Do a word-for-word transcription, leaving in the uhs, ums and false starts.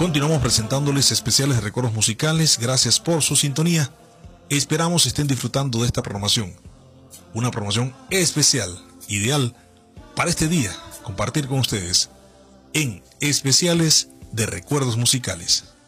Continuamos presentándoles especiales de recuerdos musicales. Gracias por su sintonía. Esperamos estén disfrutando de esta programación. Una programación especial, ideal para este día, compartir con ustedes en especiales de recuerdos musicales.